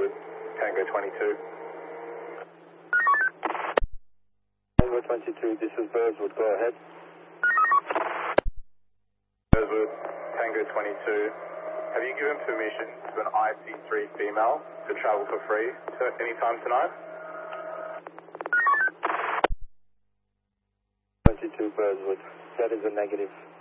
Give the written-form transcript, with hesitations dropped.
Burswood, Tango 22. Tango 22, this is Burswood, go ahead. Burswood, Tango 22. Have you given permission to an IC3 female to travel for free any time tonight? 22 Burswood, that is a negative.